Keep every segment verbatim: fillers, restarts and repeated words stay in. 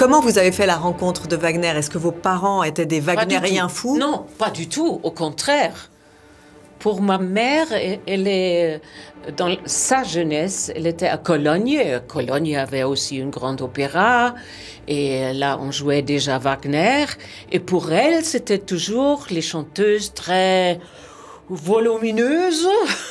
Comment vous avez fait la rencontre de Wagner? Est-ce que vos parents étaient des wagnériens fous? Non, pas du tout, au contraire. Pour ma mère, elle est, dans sa jeunesse, elle était à Cologne. Cologne avait aussi une grande opéra. Et là, on jouait déjà Wagner. Et pour elle, c'était toujours les chanteuses très volumineuses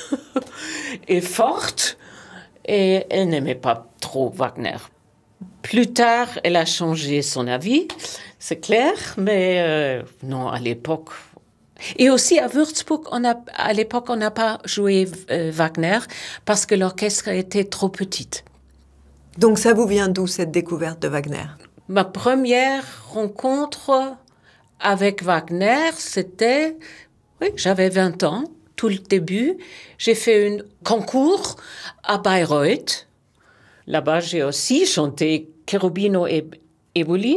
et fortes. Et elle n'aimait pas trop Wagner. Plus tard, elle a changé son avis, c'est clair. Mais euh, non, à l'époque... Et aussi à Würzburg, on a, à l'époque, on n'a pas joué euh, Wagner parce que l'orchestre était trop petite. Donc ça vous vient d'où, cette découverte de Wagner? Ma première rencontre avec Wagner, c'était... Oui, j'avais vingt ans, tout le début. J'ai fait un concours à Bayreuth. Là-bas, j'ai aussi chanté Cherubino et Eboli.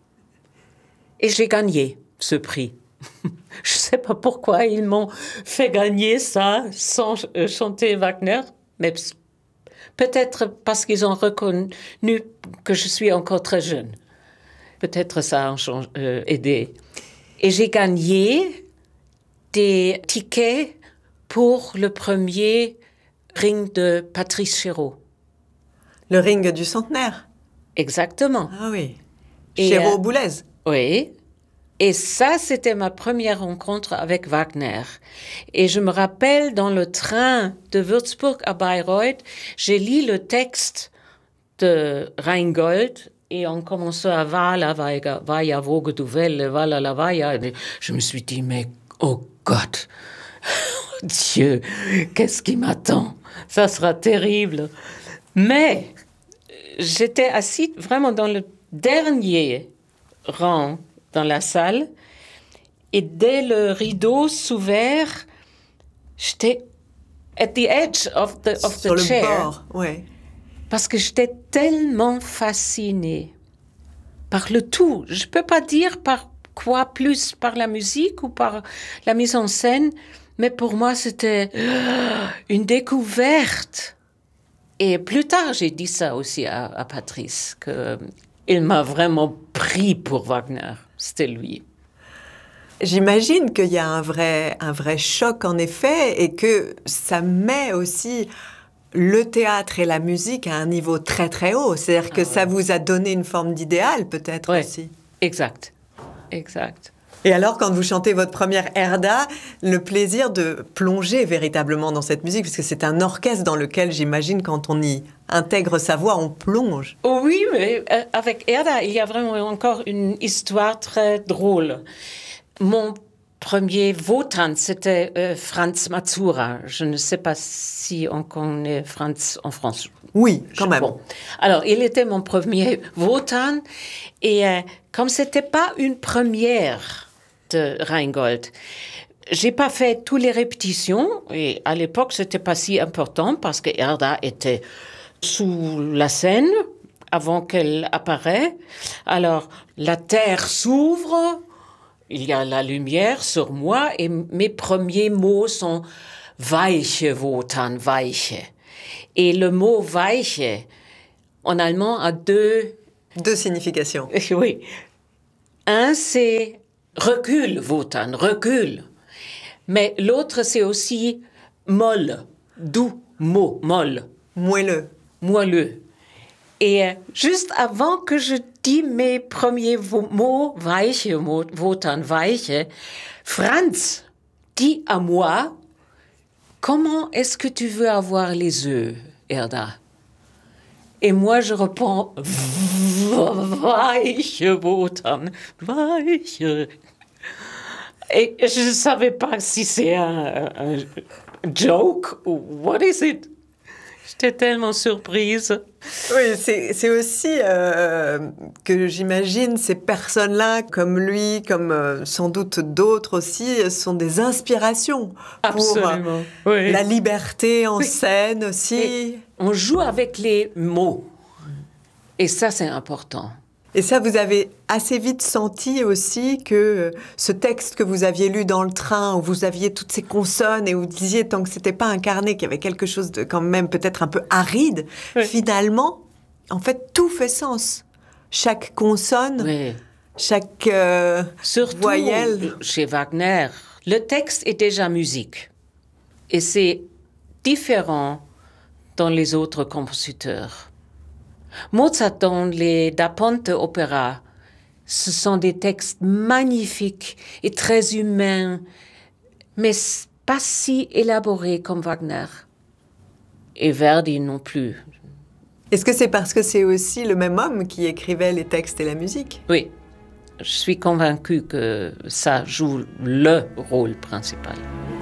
Et j'ai gagné ce prix. Je ne sais pas pourquoi ils m'ont fait gagner ça sans euh, chanter Wagner, mais peut-être parce qu'ils ont reconnu que je suis encore très jeune. Peut-être ça a euh, aidé. Et j'ai gagné des tickets pour le premier ring de Patrice Chéreau. Le ring du centenaire? Exactement. Ah oui. Chéreau-Boulez? Euh, oui. Et ça, c'était ma première rencontre avec Wagner. Et je me rappelle, dans le train de Würzburg à Bayreuth, j'ai lu le texte de Rheingold et on commençait à « Vala, vaya, vogue du Welle, vala, la vaya ». Je me suis dit, mais oh God, oh Dieu, qu'est-ce qui m'attend? Ça sera terrible. Mais j'étais assise vraiment dans le dernier rang dans la salle, et dès le rideau s'ouvert, j'étais at the edge of the, of the Sur chair. le bord, ouais. Parce que j'étais tellement fascinée par le tout. Je ne peux pas dire par quoi, plus par la musique ou par la mise en scène, mais pour moi, c'était une découverte. Et plus tard, j'ai dit ça aussi à, à Patrice, qu'il m'a vraiment pris pour Wagner. C'était lui. J'imagine qu'il y a un vrai, un vrai choc, en effet, et que ça met aussi le théâtre et la musique à un niveau très, très haut. C'est-à-dire que ah, ça ouais. vous a donné une forme d'idéal, peut-être, ouais, aussi. Exact. Exact. Et alors, quand vous chantez votre première Herda, le plaisir de plonger véritablement dans cette musique, parce que c'est un orchestre dans lequel, j'imagine, quand on y intègre sa voix, on plonge. Oui, mais avec Herda, il y a vraiment encore une histoire très drôle. Mon premier Wotan, c'était euh, Franz Mazura. Je ne sais pas si on connaît Franz en France. Oui, quand Je, même. Bon. Alors, il était mon premier Wotan. Et euh, comme ce n'était pas une première de Rheingold, j'ai pas fait toutes les répétitions. Et à l'époque, ce n'était pas si important parce que Herda était sous la scène avant qu'elle apparaisse. Alors, la terre s'ouvre. Il y a la lumière sur moi et mes premiers mots sont « weiche Wotan, weiche ». Et le mot « weiche », en allemand, a deux... Deux significations. Oui. Un, c'est « recule, Wotan, recule ». Mais l'autre, c'est aussi « molle », doux mot, molle. Moelleux. Moelleux. Et euh, juste avant que je dis mes premiers mots, weiche, Wotan, weiche, Franz dit à moi, comment est-ce que tu veux avoir les œufs, Herda? Et moi, je réponds, weiche, Wotan, weiche. Et je ne savais pas si c'est un, un joke ou what is it? J'étais tellement surprise. Oui, c'est, c'est aussi euh, que j'imagine ces personnes-là, comme lui, comme euh, sans doute d'autres aussi, sont des inspirations Absolument. pour euh, oui. la liberté en oui. scène aussi. Et on joue avec les mots. Et ça, c'est important. Et ça, vous avez assez vite senti aussi que ce texte que vous aviez lu dans le train, où vous aviez toutes ces consonnes et où vous disiez, tant que c'était pas incarné, qu'il y avait quelque chose de quand même peut-être un peu aride, oui. Finalement, en fait, tout fait sens. chaque consonne, Oui. chaque euh, Surtout voyelle. chez Wagner, le texte est déjà musique. Et c'est différent dans les autres compositeurs. Mozart dans les Da Ponte opéra, ce sont des textes magnifiques et très humains, mais pas si élaborés comme Wagner. Et Verdi non plus. Est-ce que c'est parce que c'est aussi le même homme qui écrivait les textes et la musique? Oui, je suis convaincue que ça joue le rôle principal.